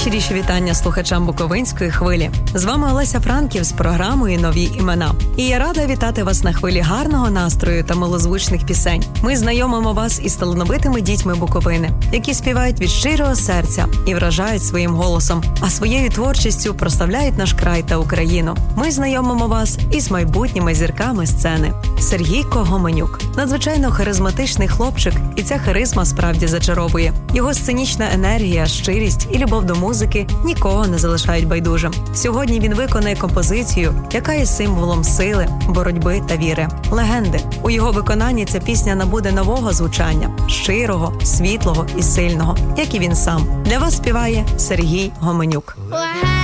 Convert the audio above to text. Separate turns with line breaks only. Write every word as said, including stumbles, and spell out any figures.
Найщиріші вітання слухачам Буковинської хвилі. З вами Олеся Франків з програмою «Нові імена». І я рада вітати вас на хвилі гарного настрою та милозвучних пісень. Ми знайомимо вас із талановитими дітьми Буковини, які співають від щирого серця і вражають своїм голосом, а своєю творчістю прославляють наш край та Україну. Ми знайомимо вас із майбутніми зірками сцени. Сергійко Гоменюк – надзвичайно харизматичний хлопчик, і ця харизма справді зачаровує. Його сценічна енергія, щирість і любов до музики нікого не залишають байдужим. Сьогодні він виконає композицію, яка є символом сили, боротьби та віри. «Легенди». У його виконанні ця пісня набуде нового звучання – щирого, світлого і сильного, як і він сам. Для вас співає Сергій Гоменюк.